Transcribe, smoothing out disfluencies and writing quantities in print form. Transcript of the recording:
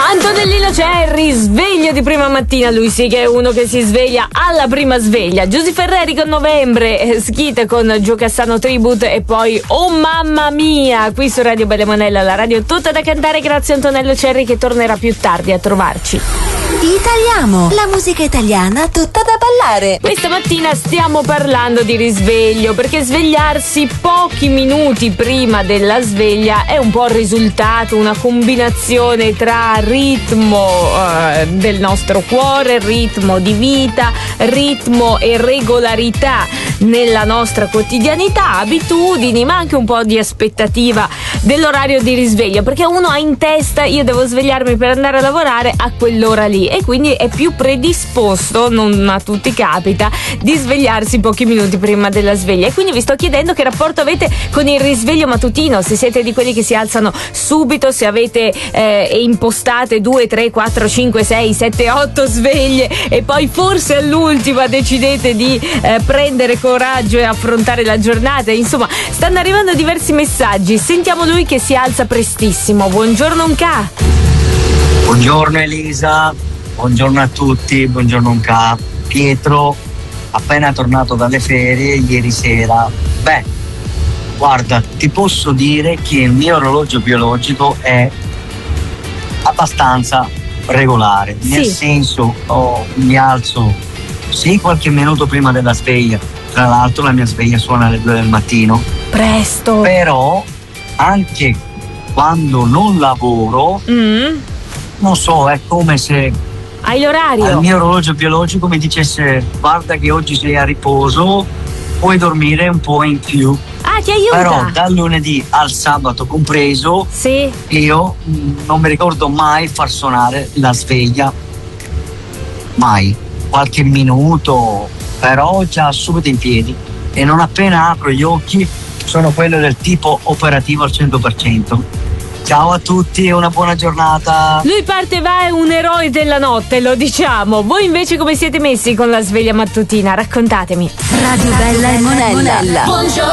Antonellino Cerri, sveglio di prima mattina, lui sì che è uno che si sveglia alla prima sveglia. Giusy Ferreri con Novembre, Schita con Gio Cassano Tribute e poi Oh mamma mia, qui su Radio Bella Monella, la radio tutta da cantare. Grazie Antonello Cerri che tornerà più tardi a trovarci. Italiamo, la musica italiana tutta da ballare. Questa mattina stiamo parlando di risveglio, perché svegliarsi pochi minuti prima della sveglia è un po' il risultato, una combinazione tra ritmo del nostro cuore, ritmo di vita, ritmo e regolarità nella nostra quotidianità, abitudini, ma anche un po' di aspettativa dell'orario di risveglio, perché uno ha in testa io devo svegliarmi per andare a lavorare a quell'ora lì e quindi è più predisposto, non a tutti capita, di svegliarsi pochi minuti prima della sveglia. E quindi vi sto chiedendo che rapporto avete con il risveglio mattutino, se siete di quelli che si alzano subito, se avete impostate 2, 3, 4, 5, 6, 7, 8 sveglie e poi forse all'ultima decidete di prendere coraggio e affrontare la giornata. Insomma, stanno arrivando diversi messaggi. Sentiamo lui che si alza prestissimo. Buongiorno Unca. Buongiorno Elisa, buongiorno a tutti, buongiorno Unca. Pietro, appena tornato dalle ferie ieri sera. Beh, guarda, ti posso dire che il mio orologio biologico è abbastanza regolare, nel senso mi alzo qualche minuto prima della sveglia. Tra l'altro la mia sveglia suona alle 2 del mattino. Presto. Però anche quando non lavoro, non so, è come se hai l'orario. Il mio orologio biologico mi dicesse: guarda che oggi sei a riposo, puoi dormire un po' in più. Ah, ti aiuta. Però dal lunedì al sabato compreso, io non mi ricordo mai far suonare la sveglia. Mai. Qualche minuto, però già subito in piedi. E non appena apro gli occhi sono quello del tipo operativo al 100%. Ciao a tutti e una buona giornata. Lui parte va, è un eroe della notte, lo diciamo. Voi invece come siete messi con la sveglia mattutina? Raccontatemi. Radio Bella e Monella.